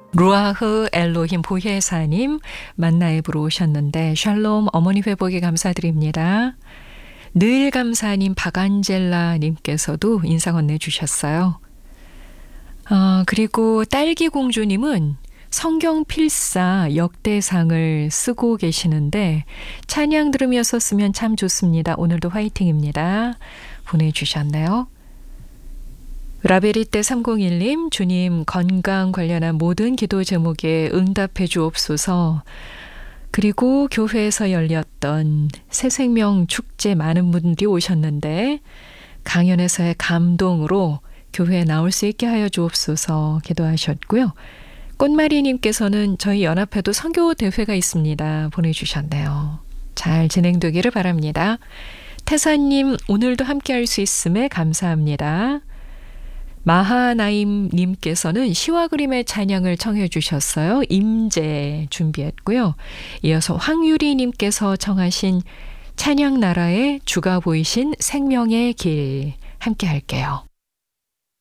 루아흐 엘로힘 보혜사님 만나 앱으로 오셨는데 샬롬 어머니 회복에 감사드립니다. 늘 감사님 박안젤라님께서도 인사 건네주셨어요. 그리고 딸기공주님은 성경 필사 역대상을 쓰고 계시는데 찬양 들으면서 쓰면 참 좋습니다. 오늘도 화이팅입니다. 보내주셨네요. 라베리떼 301님, 주님 건강 관련한 모든 기도 제목에 응답해 주옵소서. 그리고 교회에서 열렸던 새생명 축제 많은 분들이 오셨는데 강연에서의 감동으로 교회에 나올 수 있게 하여 주옵소서 기도하셨고요. 꽃마리님께서는 저희 연합회도 선교 대회가 있습니다. 보내주셨네요. 잘 진행되기를 바랍니다. 태사님 오늘도 함께할 수 있음에 감사합니다. 마하나임님께서는 시와 그림의 찬양을 청해 주셨어요. 임재 준비했고요. 이어서 황유리님께서 청하신 찬양나라의 주가 보이신 생명의 길 함께 할게요.